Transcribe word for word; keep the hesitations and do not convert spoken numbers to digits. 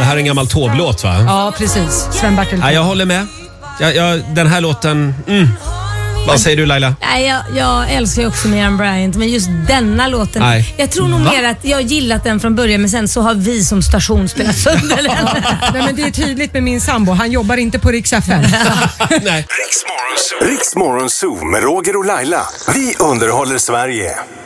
här är en gammal Taube-låt, va? Ja, precis. Sven-Bertil. Ja, jag håller med. Jag, jag, den här låten... Mm. Vad säger du, Laila? Nej, jag, jag älskar ju också Miriam Bryant, men just denna låten, Nej. jag tror nog Va? mer att jag gillat den från början, men sen så har vi som station spelat sönder den. Nej, men det är tydligt med min sambo. Han jobbar inte på Rix F M. Nej. Riks Morgonzoo med Roger och Laila. Vi underhåller Sverige.